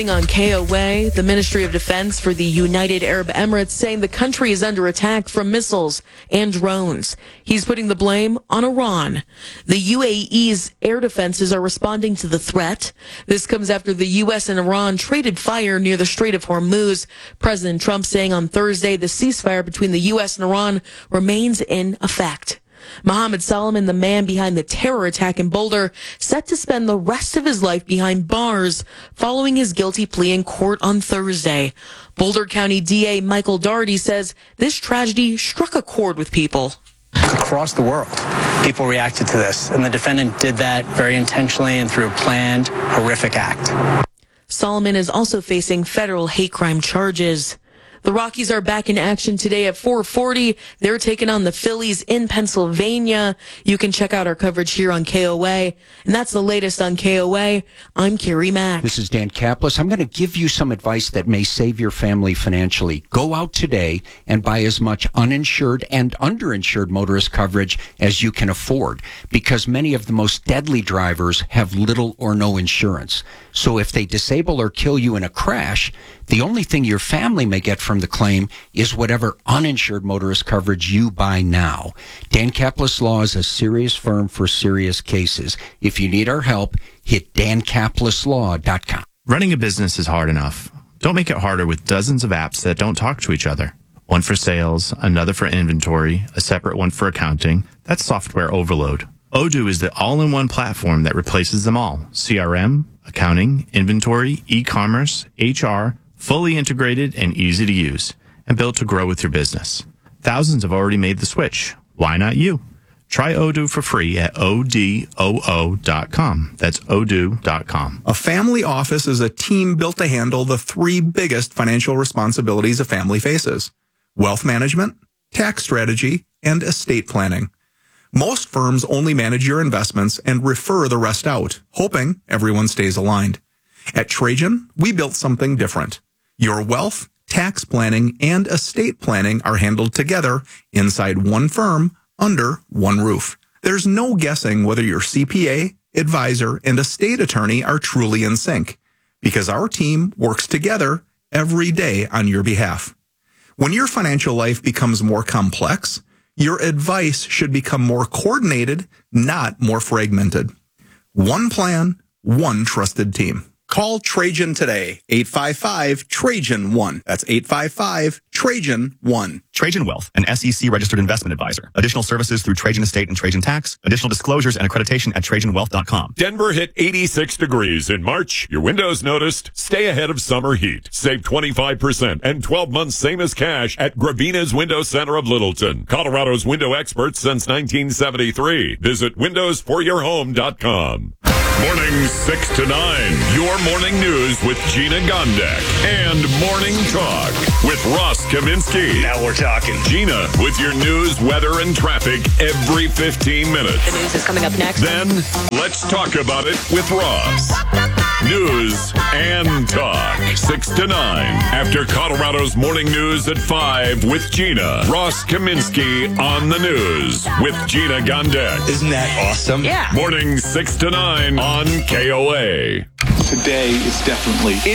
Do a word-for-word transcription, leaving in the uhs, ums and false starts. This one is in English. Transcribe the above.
On K O A, the Ministry of Defense for the United Arab Emirates saying the country is under attack from missiles and drones. He's putting the blame on Iran. The U A E's air defenses are responding to the threat. This comes after the U S and Iran traded fire near the Strait of Hormuz. President Trump saying on Thursday the ceasefire between the U S and Iran remains in effect. Mohammed Salman, the man behind the terror attack in Boulder, set to spend the rest of his life behind bars following his guilty plea in court on Thursday. Boulder County D A Michael Daugherty says this tragedy struck a chord with people. Across the world, people reacted to this, and the defendant did that very intentionally and through a planned, horrific act. Solomon is also facing federal hate crime charges. The Rockies are back in action today at four forty. They're taking on the Phillies in Pennsylvania. You can check out our coverage here on K O A. And that's the latest on K O A. I'm Carrie Mack. This is Dan Kaplis. I'm going to give you some advice that may save your family financially. Go out today and buy as much uninsured and underinsured motorist coverage as you can afford, because many of the most deadly drivers have little or no insurance. So if they disable or kill you in a crash, the only thing your family may get from the claim is whatever uninsured motorist coverage you buy now. Dan Kaplis Law is a serious firm for serious cases. If you need our help, hit dan kaplis law dot com. Running a business is hard enough. Don't make it harder with dozens of apps that don't talk to each other. One for sales, another for inventory, a separate one for accounting. That's software overload. Odoo is the all-in-one platform that replaces them all. C R M, accounting, inventory, e-commerce, H R, fully integrated and easy to use, and built to grow with your business. Thousands have already made the switch. Why not you? Try Odoo for free at O D O O dot com. That's odoo dot com. A family office is a team built to handle the three biggest financial responsibilities a family faces: wealth management, tax strategy, and estate planning. Most firms only manage your investments and refer the rest out, hoping everyone stays aligned. At Trajan, we built something different. Your wealth, tax planning, and estate planning are handled together inside one firm under one roof. There's no guessing whether your C P A, advisor, and estate attorney are truly in sync, because our team works together every day on your behalf. When your financial life becomes more complex, your advice should become more coordinated, not more fragmented. One plan, one trusted team. Call Trajan today, eight five five, Trajan one. That's eight five five, Trajan one. Trajan Wealth, an S E C-registered investment advisor. Additional services through Trajan Estate and Trajan Tax. Additional disclosures and accreditation at trajan wealth dot com. Denver hit eighty-six degrees in March. Your windows noticed. Stay ahead of summer heat. Save twenty-five percent and twelve months same as cash at Gravina's Window Center of Littleton. Colorado's window experts since nineteen seventy-three. Visit windows for your home dot com. Morning six to nine. Your morning news with Gina Gondek and Morning Talk with Ross Kaminsky. Now we're talking. Gina with your news, weather, and traffic every fifteen minutes. The news is coming up next. Then let's talk about it with Ross. News and talk. six to nine. After Colorado's morning news at five with Gina. Ross Kaminsky on the news with Gina Gondek. Isn't that awesome? Yeah. Morning six to nine on K O A. Today is definitely